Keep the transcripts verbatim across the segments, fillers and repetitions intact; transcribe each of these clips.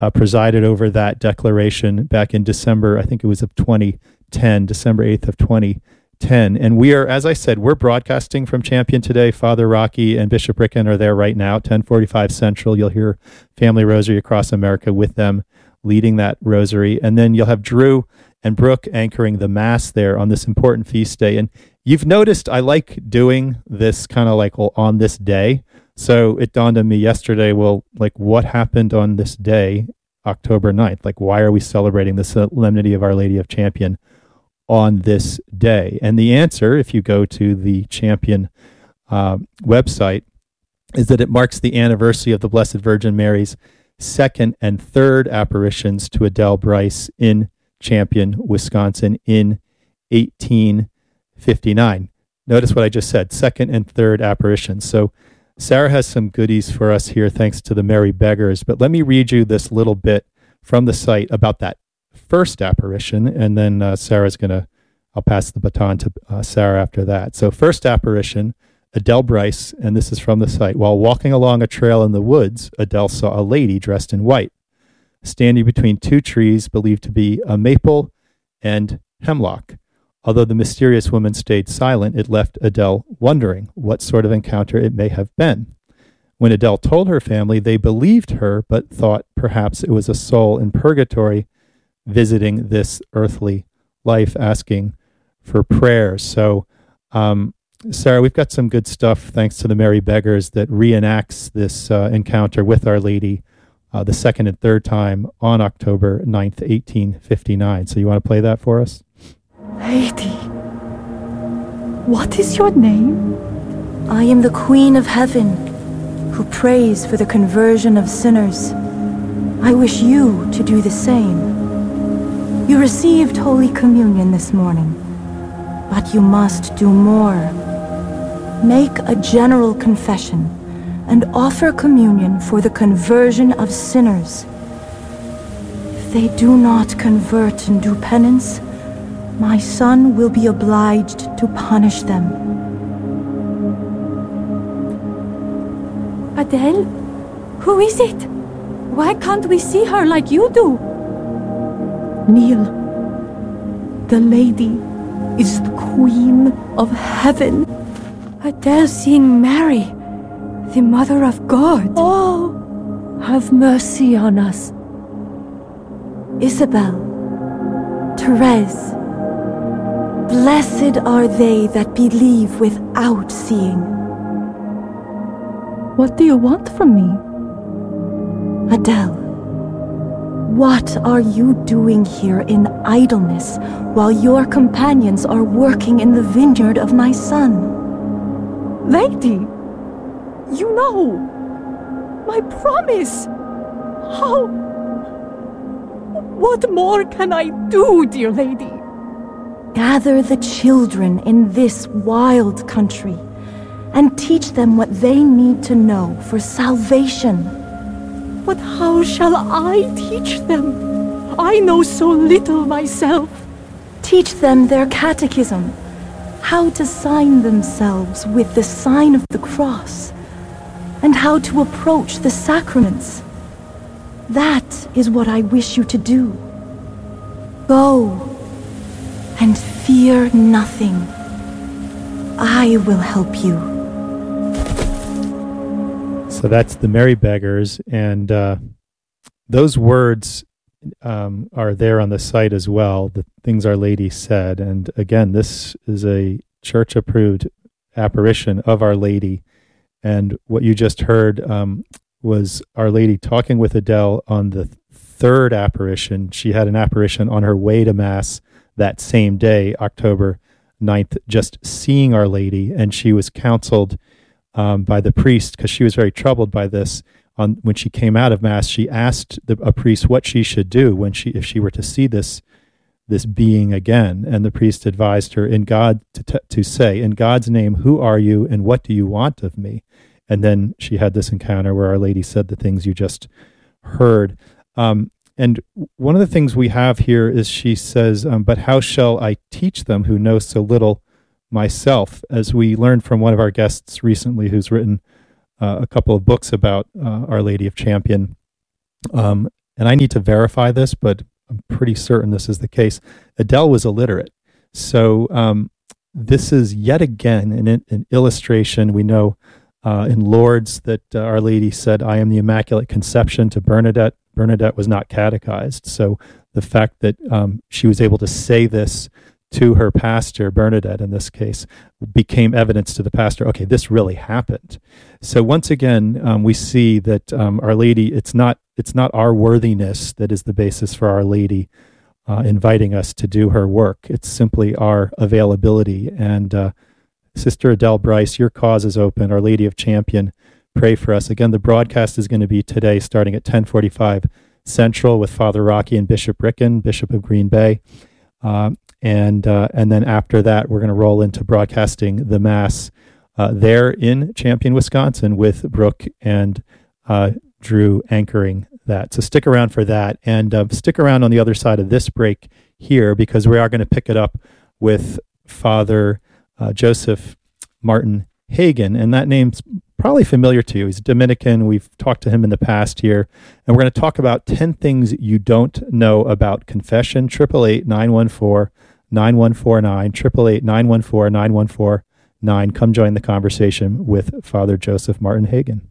uh, presided over that declaration back in December, I think it was of twenty ten, December eighth of twenty ten. And we are, as I said, we're broadcasting from Champion today. Father Rocky and Bishop Ricken are there right now, ten forty-five Central. You'll hear Family Rosary Across America with them leading that rosary. And then you'll have Drew and Brooke anchoring the Mass there on this important feast day. And you've noticed I like doing this kind of like, well, on this day. So it dawned on me yesterday, well, like what happened on this day, October ninth? Like, why are we celebrating the Solemnity of Our Lady of Champion on this day? And the answer, if you go to the Champion uh, website, is that it marks the anniversary of the Blessed Virgin Mary's second and third apparitions to Adele Bryce in Champion, Wisconsin in eighteen fifty-nine. Notice what I just said, second and third apparitions. So Sarah has some goodies for us here thanks to the Merry Beggars, but let me read you this little bit from the site about that first apparition, and then uh, Sarah's going to, I'll pass the baton to uh, Sarah after that. So first apparition, Adele Bryce, and this is from the site. While walking along a trail in the woods, Adele saw a lady dressed in white, standing between two trees believed to be a maple and hemlock. Although the mysterious woman stayed silent, it left Adele wondering what sort of encounter it may have been. When Adele told her family, they believed her, but thought perhaps it was a soul in purgatory visiting this earthly life, asking for prayers. So, um, Sarah, we've got some good stuff, thanks to the Merry Beggars, that reenacts this uh, encounter with Our Lady uh, the second and third time on October ninth, eighteen fifty-nine. So you want to play that for us? Lady, what is your name? I am the Queen of Heaven, who prays for the conversion of sinners. I wish you to do the same. You received Holy Communion this morning, but you must do more. Make a general confession and offer communion for the conversion of sinners. If they do not convert and do penance, my son will be obliged to punish them. Adele? Who is it? Why can't we see her like you do? Kneel. The lady is the Queen of Heaven. Adele seeing Mary, the Mother of God. Oh, have mercy on us. Isabel, Therese, blessed are they that believe without seeing. What do you want from me? Adele, what are you doing here in idleness while your companions are working in the vineyard of my son? Lady, you know, my promise. How? What more can I do, dear lady? Gather the children in this wild country and teach them what they need to know for salvation. But how shall I teach them? I know so little myself. Teach them their catechism, how to sign themselves with the sign of the cross, and how to approach the sacraments. That is what I wish you to do. Go and fear nothing. I will help you. So that's the Merry Beggars, and uh, those words um, are there on the site as well, the things Our Lady said. And again, this is a church-approved apparition of Our Lady, and what you just heard um, was Our Lady talking with Adele on the third apparition. She had an apparition on her way to Mass that same day, October ninth, just seeing Our Lady, and she was counseled um, by the priest, because she was very troubled by this. On when she came out of Mass, she asked the, a priest what she should do when she, if she were to see this this being again, and the priest advised her in God to t- to say, "In God's name, who are you, and what do you want of me?" And then she had this encounter where Our Lady said the things you just heard. Um, and one of the things we have here is she says, um, "But how shall I teach them who know so little myself?" As we learned from one of our guests recently, who's written uh, a couple of books about uh, Our Lady of Champion, um, and I need to verify this, but I'm pretty certain this is the case, Adele was illiterate. So um, this is yet again an, an illustration. We know uh, in Lourdes that uh, Our Lady said, "I am the Immaculate Conception" to Bernadette. Bernadette was not catechized. So the fact that um, she was able to say this to her pastor, Bernadette in this case, became evidence to the pastor, okay, this really happened. So once again, um, we see that um, Our Lady, it's not it's not our worthiness that is the basis for Our Lady uh, inviting us to do her work. It's simply our availability. And uh, Sister Adele Bryce, your cause is open. Our Lady of Champion, pray for us. Again, the broadcast is going to be today starting at ten forty-five Central with Father Rocky and Bishop Ricken, Bishop of Green Bay. Um, and uh, and then after that, we're going to roll into broadcasting the Mass uh, there in Champion, Wisconsin, with Brooke and uh, Drew anchoring that. So stick around for that, and uh, stick around on the other side of this break here, because we are going to pick it up with Father uh, Joseph Martin Hagen, and that name's probably familiar to you. He's Dominican. We've talked to him in the past here, and we're going to talk about ten things you don't know about confession. triple eight nine one four nine one four nine, triple eight nine one four nine one four nine. Come join the conversation with Father Joseph Martin Hagen.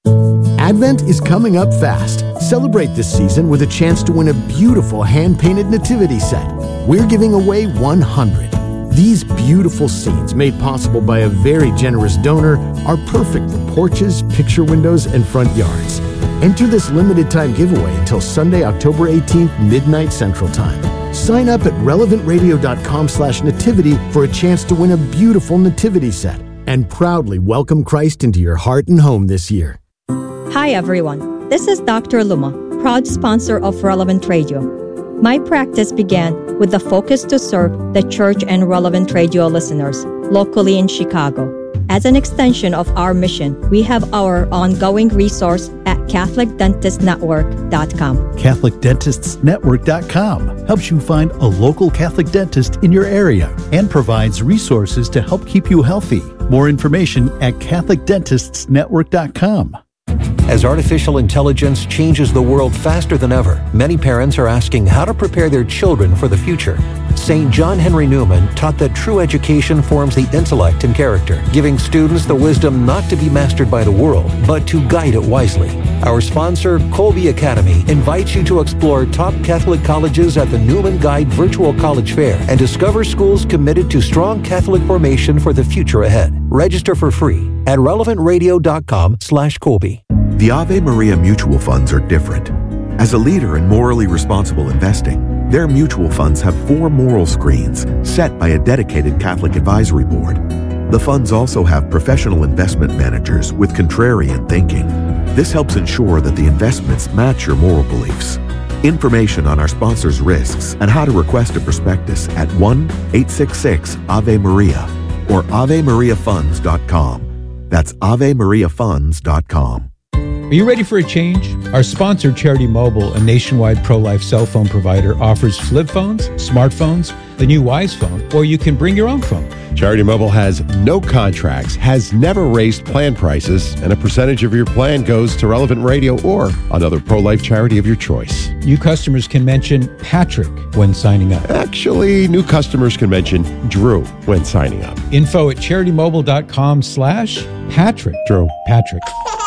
Advent is coming up fast. Celebrate this season with a chance to win a beautiful hand-painted nativity set. We're giving away one hundred. These beautiful scenes, made possible by a very generous donor, are perfect for porches, picture windows, and front yards. Enter this limited-time giveaway until Sunday, October eighteenth, midnight Central Time. Sign up at relevant radio dot com slash nativity for a chance to win a beautiful nativity set, and proudly welcome Christ into your heart and home this year. Hi, everyone. This is Doctor Luma, proud sponsor of Relevant Radio. My practice began with the focus to serve the church and Relevant Radio listeners locally in Chicago. As an extension of our mission, we have our ongoing resource at Catholic Dentist Network dot com. Catholic Dentists Network dot com helps you find a local Catholic dentist in your area and provides resources to help keep you healthy. More information at Catholic Dentists Network dot com. As artificial intelligence changes the world faster than ever, many parents are asking how to prepare their children for the future. Saint John Henry Newman taught that true education forms the intellect and character, giving students the wisdom not to be mastered by the world, but to guide it wisely. Our sponsor, Colby Academy, invites you to explore top Catholic colleges at the Newman Guide Virtual College Fair and discover schools committed to strong Catholic formation for the future ahead. Register for free at relevant radio dot com slash Colby. The Ave Maria mutual funds are different. As a leader in morally responsible investing, their mutual funds have four moral screens set by a dedicated Catholic advisory board. The funds also have professional investment managers with contrarian thinking. This helps ensure that the investments match your moral beliefs. Information on our sponsors' risks and how to request a prospectus at one eight six six Ave Maria or ave maria funds dot com. That's ave maria funds dot com. Are you ready for a change? Our sponsor, Charity Mobile, a nationwide pro-life cell phone provider, offers flip phones, smartphones, the new Wise Phone, or you can bring your own phone. Charity Mobile has no contracts, has never raised plan prices, and a percentage of your plan goes to Relevant Radio or another pro-life charity of your choice. New customers can mention Patrick when signing up. Actually, new customers can mention Drew when signing up. Info at charity mobile dot com slash Patrick. Drew. Patrick.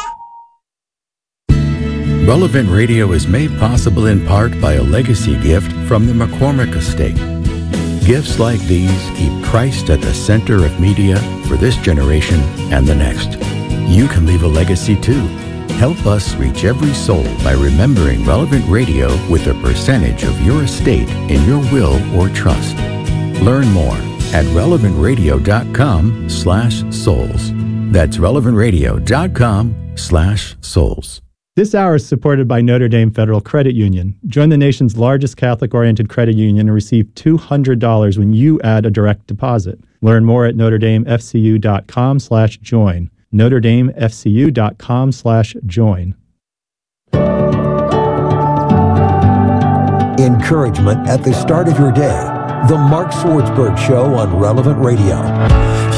Relevant Radio is made possible in part by a legacy gift from the McCormick Estate. Gifts like these keep Christ at the center of media for this generation and the next. You can leave a legacy too. Help us reach every soul by remembering Relevant Radio with a percentage of your estate in your will or trust. Learn more at relevant radio dot com slash souls. That's relevant radio dot com slash souls. This hour is supported by Notre Dame Federal Credit Union. Join the nation's largest Catholic-oriented credit union and receive two hundred dollars when you add a direct deposit. Learn more at notre dame f c u dot com slash join. notre dame f c u dot com slash join. Encouragement at the start of your day. The Mark Swartzberg Show on Relevant Radio.